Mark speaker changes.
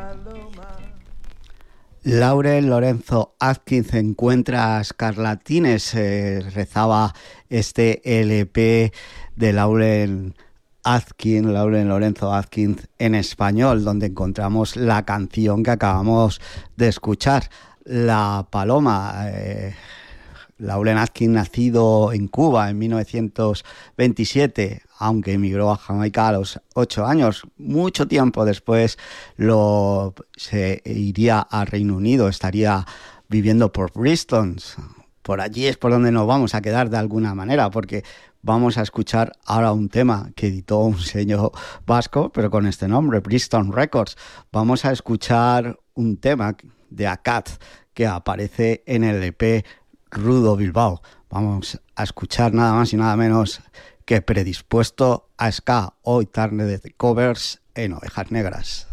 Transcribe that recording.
Speaker 1: Laurel Lorenzo Atkins encuentra escarlatines, rezaba este LP de Laurel Lorenzo Atkins en español, donde encontramos la canción que acabamos de escuchar, La Paloma. Laurel Atkins, nacido en Cuba en 1927, aunque emigró a Jamaica a los 8 años. Mucho tiempo después se iría a Reino Unido, estaría viviendo por Bristol. Por allí es por donde nos vamos a quedar de alguna manera, porque vamos a escuchar ahora un tema que editó un sello vasco, pero con este nombre, Bristol Records. Vamos a escuchar un tema de Akat que aparece en el EP Rudo Bilbao. Vamos a escuchar nada más y nada menos que Predispuesto a Ska, hoy tarde de covers en Ovejas Negras.